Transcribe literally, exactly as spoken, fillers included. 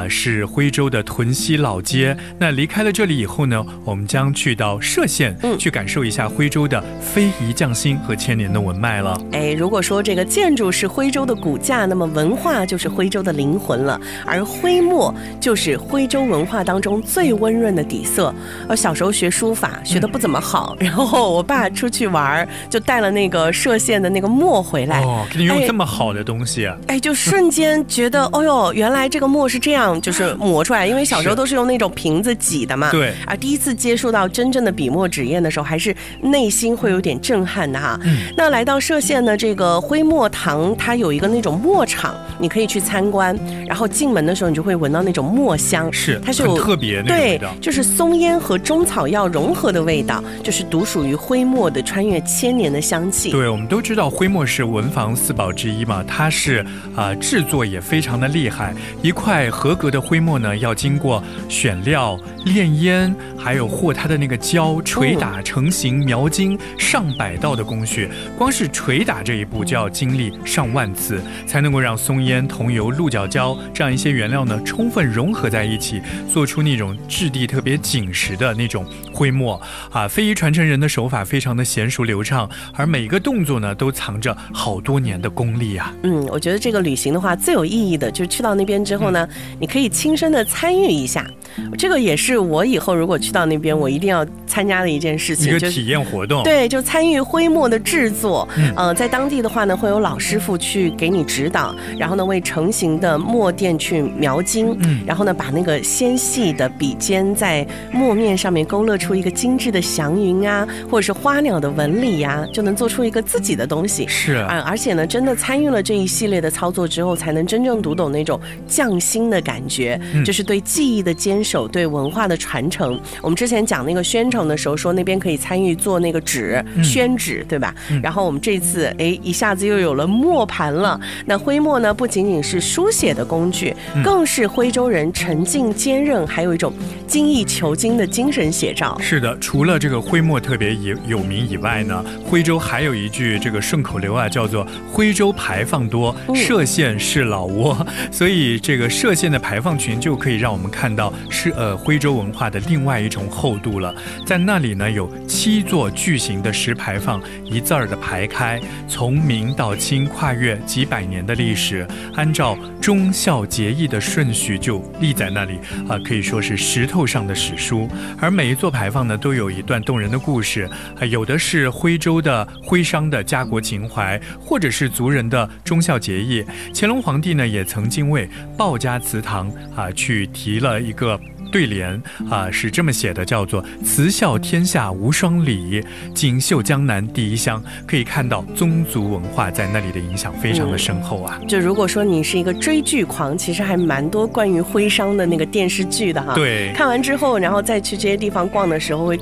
呃、是徽州的屯溪老街。那离开了这里以后呢，我们将去到歙县、嗯、去感受一下徽州的非遗匠心和千年的文脉了。 哎，如果说这个建筑是徽州的骨架，那么文化就是徽州的灵魂了，而徽墨就是徽州文化当中最温润的底色。我小时候学书法学得不怎么好、嗯、然后我爸出去玩就带了那个歙县的那个墨回来。 哦，给你用这么好的东西啊。 哎，就瞬间觉得哦哟，原来这个墨是这样就是磨出来，因为小时候都是用那种瓶子挤的嘛。 对。 而第一次接触到真正的笔墨纸砚的时候，还是内心会有点震撼的哈。嗯、那来到歙县呢，这个徽墨堂它有一个那种墨场，你可以去参观，然后进门的时候你就会闻到那种墨香， 是它是有很特别那种味道， 对，就是松烟和中草药融合的味道，就是独属于徽墨的穿越千年的香气。 对，我们都知道徽墨是文房四宝之一嘛，它是啊、呃、制作也非常的厉害。一块合格的徽墨呢，要经过选料、炼烟，还有和它的那个胶、捶打、成型、描金上百道的工序。光是捶打这一步就要经历上万次，才能够让松烟、桐油、鹿角胶这样一些原料呢充分融合在一起，做出那种质地特别紧实的那种徽墨啊。非遗传承人的手法非常的娴熟流畅，而每个动作呢都藏着好多年的功力啊。 嗯，我觉得这个旅行的话最有意义的就是去到那边之后呢、嗯、你可以亲身的参与一下，这个也是我以后如果去到那边我一定要参加的一件事情， 一个体验活动。 对，就参与徽墨的制作。嗯、呃，在当地的话呢，会有老师傅去给你指导，然后呢为成型的墨垫去描金，嗯，然后呢把那个纤细的笔尖在墨面上面勾勒出一个精致的祥云啊，或者是花鸟的纹理啊，就能做出一个自己的东西。 是啊、 呃，而且呢，真的参与了这一系列的操作之后，才能真正读懂那种匠心的感觉，嗯、就是对技艺的坚守，对文化的传承。我们之前讲那个宣城的时候，说那边可以参与做那个纸、嗯、宣纸，对吧？嗯、然后我们这次哎一下子又有了墨盘了。那徽墨呢，不仅仅是书写的工具，嗯、更是徽州人沉静坚韧，还有一种精益求精的精神写照。 是的，除了这个徽墨特别有名以外呢，徽州还有一句这个顺口溜啊，叫做徽州牌坊多，歙县是老窝。嗯、所以这个歙县的牌坊群就可以让我们看到是呃徽州文化的另外一重厚度了。在那里呢，有七座巨型的石牌坊，一字儿的排开，从明到清跨越几百年的历史，按照忠孝节义的顺序就立在那里啊、呃，可以说是石头上的史书。而每一座牌坊呢，都有一段动人的故事，呃、有的是徽州的徽商的家国情怀，或者是族人的忠孝节义。乾隆皇帝呢，也曾经为鲍家祠堂啊、呃、去提了一个对联啊、呃，是这么写的，叫做慈孝天下无双礼，锦绣江南第一乡。可以看到宗族文化在那里的影响非常的深厚啊。 嗯、就如果说你是一个追剧狂，其实还蛮多关于徽商的那个电视剧的哈。 对， 看完之后，然后再去这些地方逛的时候，会